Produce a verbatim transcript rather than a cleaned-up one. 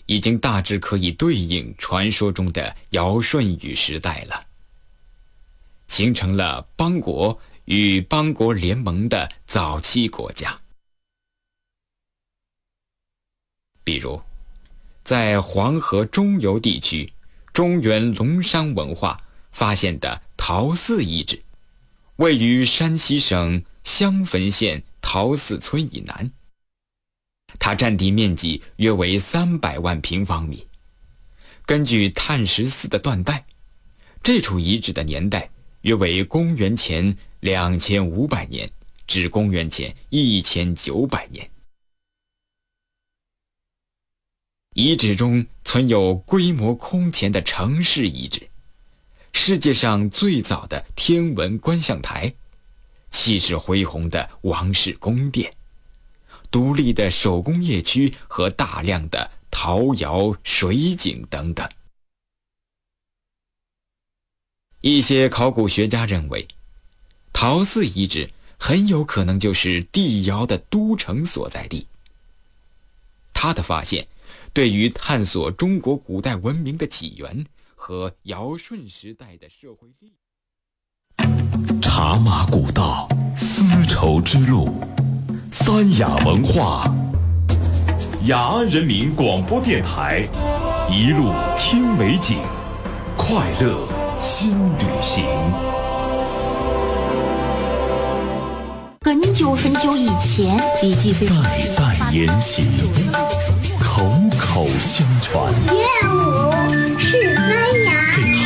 已经大致可以对应传说中的尧舜禹时代了，形成了邦国与邦国联盟的早期国家。比如，在黄河中游地区中原龙山文化发现的陶寺遗址，位于山西省襄汾县陶寺村以南，它占地面积约为三百万平方米。根据碳十四的断代，这处遗址的年代约为公元前两千五百年至公元前一千九百年。遗址中存有规模空前的城市遗址，世界上最早的天文观象台，气势恢宏的王室宫殿，独立的手工业区和大量的陶窑、水井等等。一些考古学家认为，陶寺遗址很有可能就是帝尧的都城所在地。他的发现对于探索中国古代文明的起源和尧舜时代的社会历史。 茶马古道，丝绸之路，三雅文化，雅安人民广播电台，一路听美景，快乐新旅行。 很久很久以前，李继飞代代沿袭，口口相传。 乐舞是三